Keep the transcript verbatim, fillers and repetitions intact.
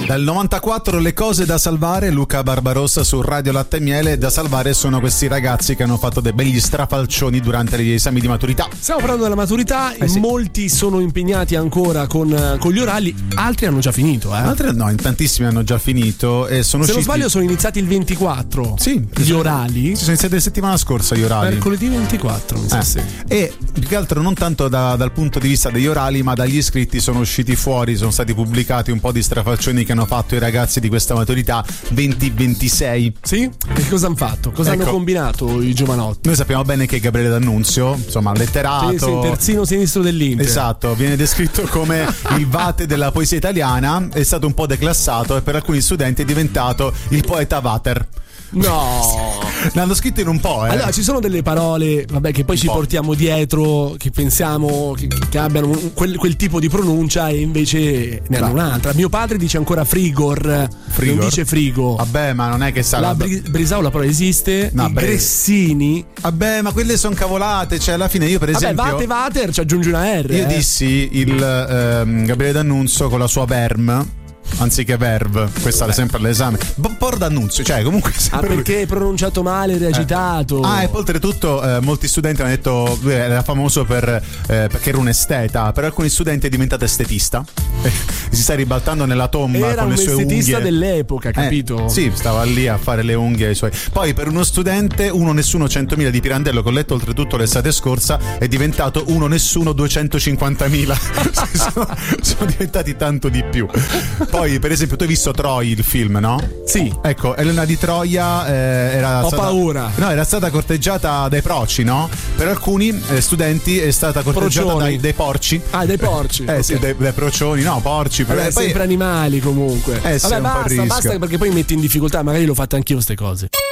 Dal novantaquattro le cose da salvare, Luca Barbarossa su Radio Latte e Miele. Da salvare sono questi ragazzi che hanno fatto dei begli strafalcioni durante gli esami di maturità. Stiamo parlando della maturità, eh sì. molti sono impegnati ancora con, con gli orali, altri hanno già finito. Eh? Altri no, in tantissimi hanno già finito e sono Se usciti... non sbaglio sono iniziati il ventiquattro. Sì, gli orali. Si sono iniziati la settimana scorsa gli orali. Mercoledì ventiquattro, mi sa. Eh. Sì. E più che altro non tanto da, dal punto di vista degli orali, ma dagli iscritti sono usciti fuori, sono stati pubblicati un po' di strafalcioni che hanno fatto i ragazzi di questa maturità venti ventisei. Sì? E cosa hanno fatto? Cosa ecco, hanno combinato i giovanotti? Noi sappiamo bene che Gabriele D'Annunzio, insomma, letterato, sì, sì, terzino sinistro dell'Inter. Esatto, viene descritto come il Vate della poesia italiana, è stato un po' declassato e per alcuni studenti è diventato il poeta Vater. No, l'hanno scritto in un po', eh. Allora ci sono delle parole, vabbè, che poi un ci po'. portiamo dietro, che pensiamo che, che abbiano un, quel, quel tipo di pronuncia e invece ne hanno un'altra. Mio padre dice ancora frigor, frigor, non dice frigo. Vabbè, ma non è che sa la bri- Brisaola però esiste. No, i bre- Gressini. Vabbè, ma quelle sono cavolate, cioè alla fine io per esempio vabbè, Vate Vater ci aggiungi una R. Io eh. dissi il ehm, Gabriele D'Annunzio con la sua Verm anziché Verve, questa è sempre all'esame. Un po' d'annunzio, cioè comunque ah, perché è pronunciato male, recitato. Eh. Ah, e poi oltretutto eh, molti studenti hanno detto eh, era famoso per eh, perché era un esteta. Per alcuni studenti è diventato estetista. Eh, si sta ribaltando nella tomba era con le sue unghie. Era un estetista dell'epoca, capito? Eh, sì, stava lì a fare le unghie ai suoi. Poi per uno studente uno nessuno centomila di Pirandello, che ho letto oltretutto l'estate scorsa, è diventato uno nessuno duecentocinquantamila. sono, sono diventati tanto di più. Poi per esempio tu hai visto Troy il film, no? Sì. Ecco, Elena di Troia eh, era ho stata, paura no, era stata corteggiata dai proci, no? Per alcuni eh, studenti è stata corteggiata dai, dai porci. Ah, dai porci. Eh okay. Sì, dai, dai procioni, no, porci. Vabbè, poi, sempre animali comunque. Eh, Vabbè, basta, basta perché poi mi metti in difficoltà, magari l'ho fatta anch'io ste cose.